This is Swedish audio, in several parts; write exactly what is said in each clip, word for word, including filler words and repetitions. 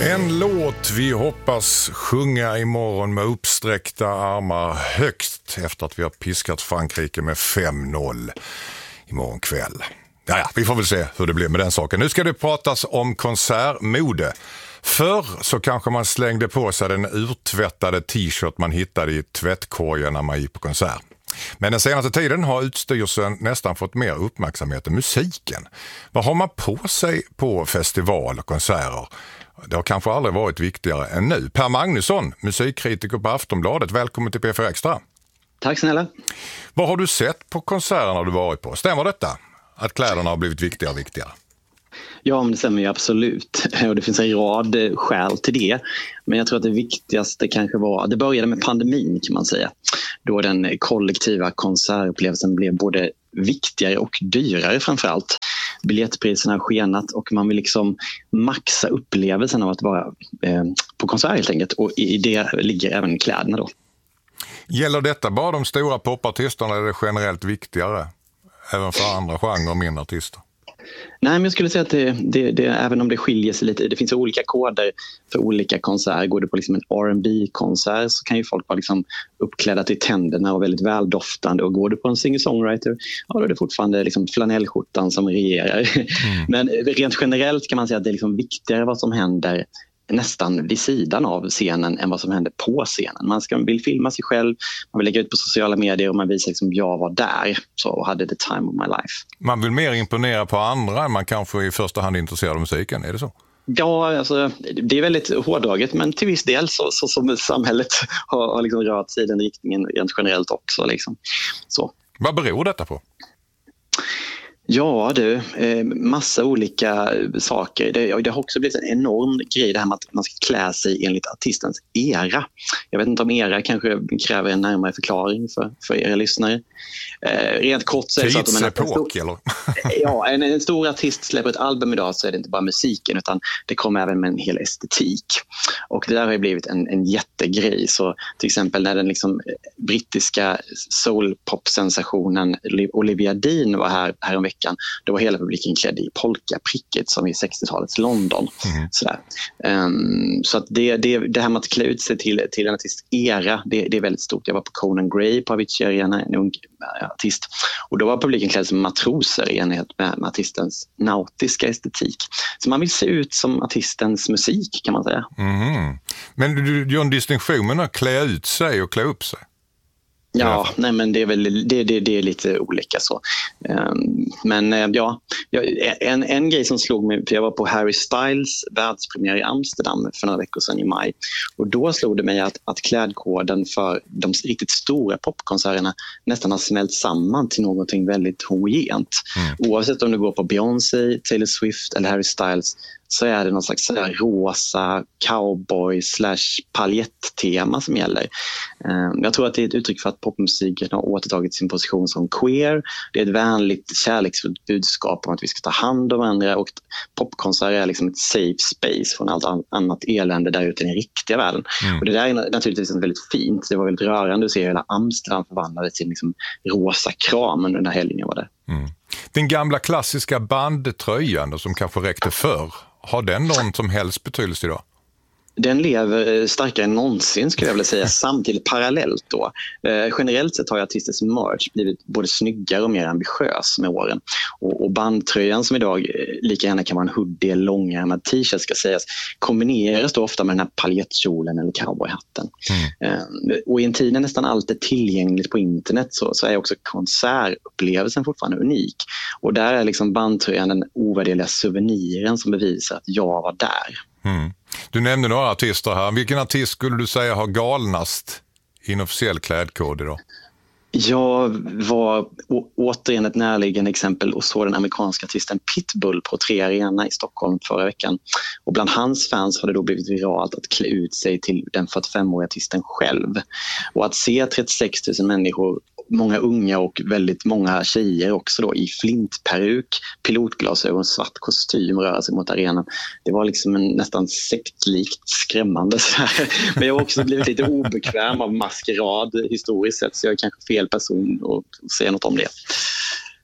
En låt vi hoppas sjunga imorgon med uppsträckta armar högt efter att vi har piskat Frankrike med fem noll imorgon kväll. Naja, vi får väl se hur det blir med den saken. Nu ska det pratas om konsertmode. Förr så kanske man slängde på sig den urtvättade t-shirt man hittade i tvättkorgen när man gick på konsert. Men den senaste tiden har utstyrseln nästan fått mer uppmärksamhet än musiken. Vad har man på sig på festival och konserter? Det har kanske aldrig varit viktigare än nu. Per Magnusson, musikkritiker på Aftonbladet. Välkommen till P fyra Extra. Tack snälla. Vad har du sett på konserterna du varit på? Stämmer detta? Att kläderna har blivit viktigare och viktigare? Ja, men det stämmer ju absolut. Och det finns en rad skäl till det. Men jag tror att det viktigaste kanske var, det började med pandemin kan man säga. Då den kollektiva konsertupplevelsen blev både viktigare och dyrare framförallt. Biljettpriserna har skenat och man vill liksom maxa upplevelsen av att vara eh, på konsert helt enkelt. Och i det ligger även kläderna då. Gäller detta bara de stora popartisterna eller är det generellt viktigare? Även för andra genrer och mindre artister? Nej, men jag skulle säga att det, det, det, även om det skiljer sig lite, det finns olika koder för olika konserter. Går du på liksom en R and B-konsert så kan ju folk vara liksom uppklädda till tänderna och väldigt väldoftande. Och går du på en singer-songwriter, ja, då är det fortfarande liksom flanellskjortan som regerar. Mm. Men rent generellt kan man säga att det är liksom viktigare vad som händer nästan vid sidan av scenen än vad som händer på scenen. Man ska, vill filma sig själv, man vill lägga ut på sociala medier och man visar liksom jag var där så och hade the time of my life. Man vill mer imponera på andra än man kanske i första hand är intresserad av musiken, är det så? Ja, alltså, det är väldigt hårdraget men till viss del så, så som samhället har, har liksom rört sig i den riktningen rent generellt också. Liksom. Så. Vad beror detta på? Ja du, eh, massa olika saker. Det, det har också blivit en enorm grej det här med att man ska klä sig enligt artistens era. Jag vet inte om era kanske kräver en närmare förklaring för, för era lyssnare. Eh, rent kort så är det så att om en, Tidsepok, eller? ja, en, en stor artist släpper ett album idag så är det inte bara musiken utan det kommer även med en hel estetik. Och det där har ju blivit en, en jättegrej. Så till exempel när den liksom brittiska soul-pop-sensationen Olivia Dean var här, här om veckan, då var hela publiken klädd i polka-pricket som i sextiotalets London. Mm. Sådär. Um, så att det, det, det här med att klä ut sig till, till en artist era, det, det är väldigt stort. Jag var på Conan Gray på Avicii Arena, en ung artist. Och då var publiken klädd som matroser i enlighet med, med artistens nautiska estetik. Så man vill se ut som artistens musik kan man säga. Mm. Men du gör en distinktion med att klä ut sig och klä upp sig? Ja, nej men det är väl det, det, det är lite olika så. Um, men uh, ja, en, en grej som slog mig, för jag var på Harry Styles världspremiär i Amsterdam för några veckor sedan i maj. Och då slog det mig att, att klädkoden för de riktigt stora popkonserterna nästan har smält samman till någonting väldigt homogent. Mm. Oavsett om du går på Beyoncé, Taylor Swift eller Harry Styles så är det någon slags så här rosa cowboy slash paljettema som gäller. Jag tror att det är ett uttryck för att popmusiken har återtagit sin position som queer. Det är ett vänligt kärleksfullt budskap om att vi ska ta hand om varandra och popkonserter är liksom ett safe space från allt annat elände där ute i den riktiga världen. Mm. Och det där är naturligtvis väldigt fint. Det var väldigt rörande att se hela Amsterdam förvandlades till liksom rosa kram under den här helgen jag var där. Mm. Den gamla klassiska bandtröjan som kanske räckte förr, har den någon som helst betydelse idag? Den lever starkare än någonsin skulle jag vilja säga, samtidigt parallellt då. Eh, generellt sett har ju artisters merch blivit både snyggare och mer ambitiös med åren. Och, och bandtröjan som idag lika gärna kan vara en hoodie, långärmad t-shirt ska sägas, kombineras då ofta med den här paljettkjolen eller cowboyhatten. Mm. Eh, och i en tid när nästan allt är tillgängligt på internet så, så är också konsertupplevelsen fortfarande unik. Och där är liksom bandtröjan den ovärderliga souveniren som bevisar att jag var där. Mm. Du nämnde några artister här. Vilken artist skulle du säga har galnast inofficiell klädkod idag? Jag var å- återigen ett närliggande exempel och såg den amerikanska artisten Pitbull på Tre Arena i Stockholm förra veckan. Och bland hans fans har det då blivit viralt att klä ut sig till den fyrtiofemåriga artisten själv. Och att se trettiosex tusen människor, många unga och väldigt många tjejer också då i flintperuk, pilotglasögon, svart kostym röra sig mot arenan. Det var liksom en nästan sektlikt skrämmande så här. Men jag har också blivit lite obekväm av maskerad historiskt sett så jag är kanske fel person att säga något om det.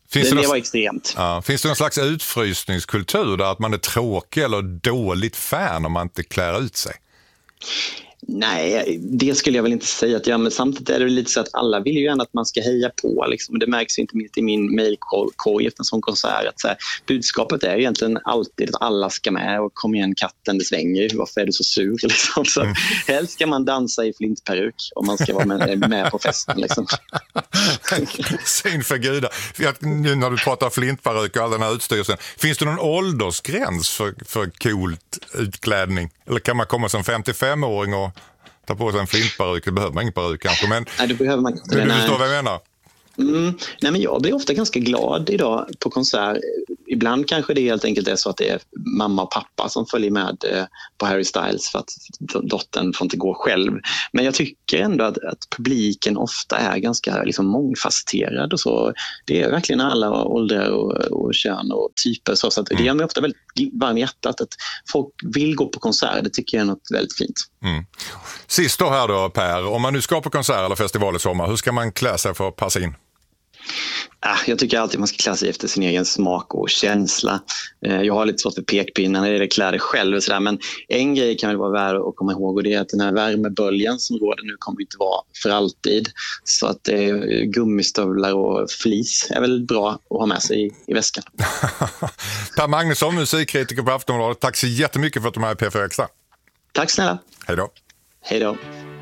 Finns det, det, det var extremt. Ja, finns det någon slags utfrysningskultur där att man är tråkig eller dåligt fan om man inte klär ut sig? Nej, det skulle jag väl inte säga att jag, men samtidigt är det lite så att alla vill ju gärna att man ska heja på liksom. Det märks ju inte minst i min mejlkorg efter en sån konsert att så här, budskapet är egentligen alltid att alla ska med och kom igen katten, det svänger, varför är du så sur liksom. Så mm. helst ska man dansa i flintperuk om man ska vara med, med på festen liksom. Syn för gudar. Nu när du pratar flintperuk och all den här utstyrelsen, finns det någon åldersgräns för, för coolt utklädning? Eller kan man komma som femtiofem-åring och ta på sig en flintperuk? Det behöver man ingen peruk kanske, men nej, det behöver man inte. Du, du förstår vad jag menar? Mm. Nej, men jag blir ofta ganska glad idag på konsert. Ibland kanske det helt enkelt är så att det är mamma och pappa som följer med eh, på Harry Styles för att dottern får inte gå själv. Men jag tycker ändå att, att publiken ofta är ganska liksom, mångfacetterad och så. Det är verkligen alla åldrar och, och kön och typer. Så, så att det gör mig ofta väldigt varm i hjärtat att folk vill gå på konserter. Det tycker jag är något väldigt fint. Mm. Sist då här då, Per. Om man nu ska på konsert eller festival i sommar, hur ska man klä sig för att passa in? Jag tycker alltid man ska klä sig efter sin egen smak och känsla. Jag har lite svårt för pekpinnen när det är kläder själv och sådär. Men en grej kan väl vara värd att komma ihåg, och det är att den här värmeböljan som råder nu kommer inte vara för alltid. Så att gummistövlar och flis är väl bra att ha med sig i, i väskan. Per Magnusson, musikkritiker på Aftonbladet. Tack så jättemycket för att du är med i P fyra Extra. Tack snälla. Hej då. Hej då.